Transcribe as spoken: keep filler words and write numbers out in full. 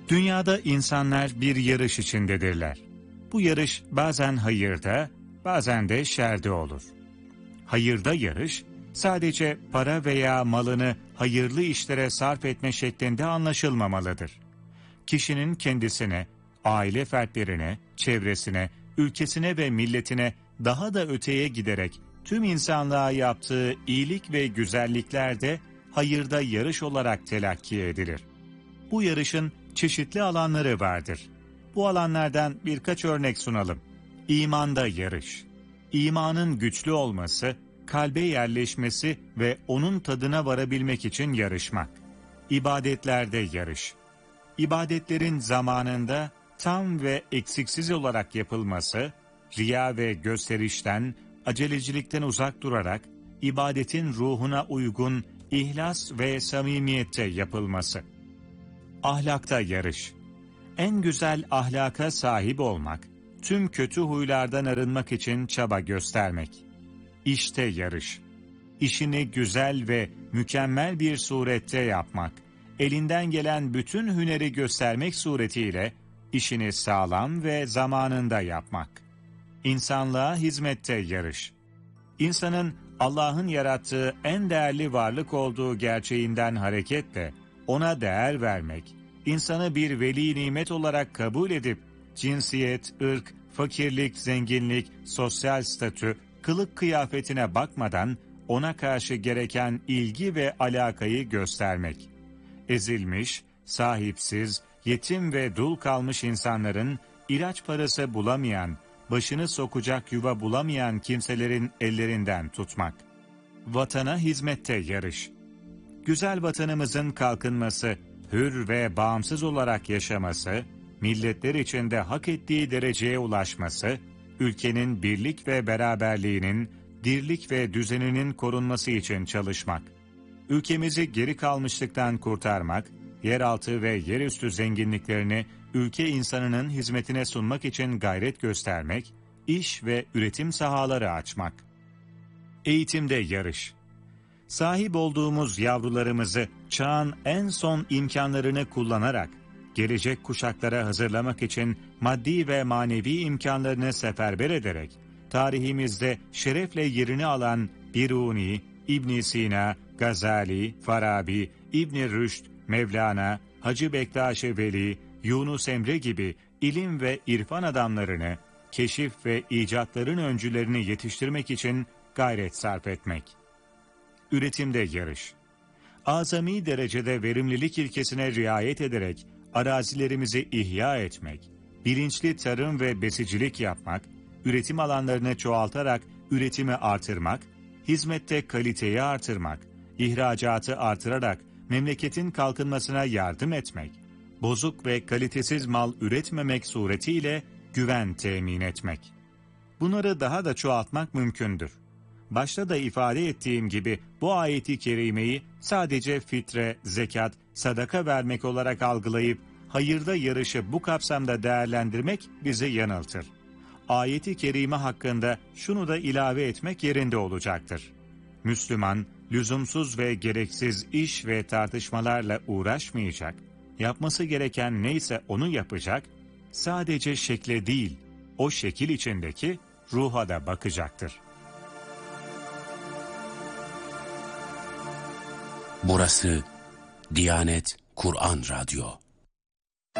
Dünyada insanlar bir yarış içindedirler. Bu yarış bazen hayırda, bazen de şerde olur. Hayırda yarış, sadece para veya malını hayırlı işlere sarf etme şeklinde anlaşılmamalıdır. Kişinin kendisine, aile fertlerine, çevresine, ülkesine ve milletine daha da öteye giderek tüm insanlığa yaptığı iyilik ve güzellikler de hayırda yarış olarak telakki edilir. Bu yarışın çeşitli alanları vardır. Bu alanlardan birkaç örnek sunalım. İmanda yarış. İmanın güçlü olması, kalbe yerleşmesi ve onun tadına varabilmek için yarışmak. İbadetlerde yarış. İbadetlerin zamanında tam ve eksiksiz olarak yapılması, riya ve gösterişten, acelecilikten uzak durarak, ibadetin ruhuna uygun, ihlas ve samimiyette yapılması. Ahlakta yarış. En güzel ahlaka sahip olmak, tüm kötü huylardan arınmak için çaba göstermek. İşte yarış. İşini güzel ve mükemmel bir surette yapmak, elinden gelen bütün hüneri göstermek suretiyle işini sağlam ve zamanında yapmak. İnsanlığa hizmette yarış. İnsanın Allah'ın yarattığı en değerli varlık olduğu gerçeğinden hareketle ona değer vermek, insanı bir veli nimet olarak kabul edip cinsiyet, ırk, fakirlik, zenginlik, sosyal statü, kılık kıyafetine bakmadan ona karşı gereken ilgi ve alakayı göstermek. Ezilmiş, sahipsiz, yetim ve dul kalmış insanların ilaç parası bulamayan, başını sokacak yuva bulamayan kimselerin ellerinden tutmak. Vatana hizmette yarış. Güzel vatanımızın kalkınması, hür ve bağımsız olarak yaşaması, milletler içinde hak ettiği dereceye ulaşması, ülkenin birlik ve beraberliğinin, dirlik ve düzeninin korunması için çalışmak. Ülkemizi geri kalmışlıktan kurtarmak, yeraltı ve yerüstü zenginliklerini ülke insanının hizmetine sunmak için gayret göstermek, iş ve üretim sahaları açmak. Eğitimde yarış. Sahip olduğumuz yavrularımızı çağın en son imkanlarını kullanarak, gelecek kuşaklara hazırlamak için maddi ve manevi imkanlarını seferber ederek, tarihimizde şerefle yerini alan Biruni, İbn Sina, Gazali, Farabi, İbn Rüşd, Mevlana, Hacı Bektaş-ı Veli, Yunus Emre gibi ilim ve irfan adamlarını, keşif ve icatların öncülerini yetiştirmek için gayret sarf etmek. Üretimde yarış. Azami derecede verimlilik ilkesine riayet ederek arazilerimizi ihya etmek, bilinçli tarım ve besicilik yapmak, üretim alanlarını çoğaltarak üretimi artırmak, hizmette kaliteyi artırmak, ihracatı artırarak memleketin kalkınmasına yardım etmek, bozuk ve kalitesiz mal üretmemek suretiyle güven temin etmek. Bunları daha da çoğaltmak mümkündür. Başta da ifade ettiğim gibi bu ayeti kerimeyi sadece fitre, zekat, sadaka vermek olarak algılayıp hayırda yarışı bu kapsamda değerlendirmek bizi yanıltır. Ayeti kerime hakkında şunu da ilave etmek yerinde olacaktır. Müslüman, lüzumsuz ve gereksiz iş ve tartışmalarla uğraşmayacak, yapması gereken neyse onu yapacak, sadece şekle değil, o şekil içindeki ruha da bakacaktır. Burası Diyanet Kur'an Radyo.